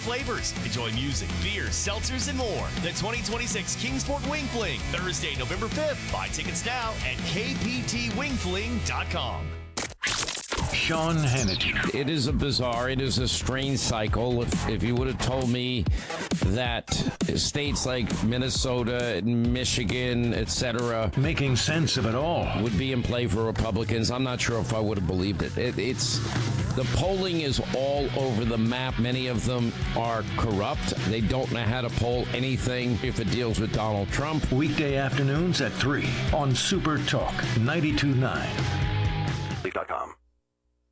flavors. Enjoy music, beer, seltzers, and more. The 2026 Kingsport Wing Fling, Thursday, November 5th. Buy tickets now at kptwingfling.com. Sean Hannity. It is a strange cycle. If you would have told me that states like Minnesota, Michigan, etc., Making sense of it all. would be in play for Republicans, I'm not sure if I would have believed it. The polling is all over the map. Many of them are corrupt. They don't know how to poll anything if it deals with Donald Trump. Weekday afternoons at 3 on Super Talk 92.9. Leaf.com.